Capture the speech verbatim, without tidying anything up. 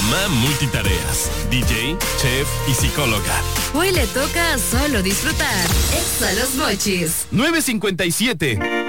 mamá multitareas, D J, chef y psicóloga. Hoy le toca solo disfrutar. Exa Los Mochis. nueve cincuenta y siete.